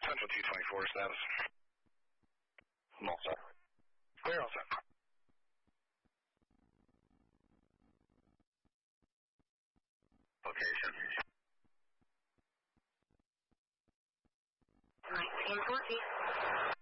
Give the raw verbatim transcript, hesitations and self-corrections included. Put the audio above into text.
Central two twenty-four status. I'm all set. Clear, all set. Location. nineteen forty.